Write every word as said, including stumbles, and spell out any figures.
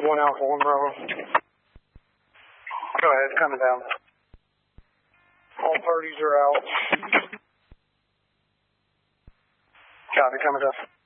One Alpha, one Bravo. Go ahead, coming down. All parties are out. Copy, coming down.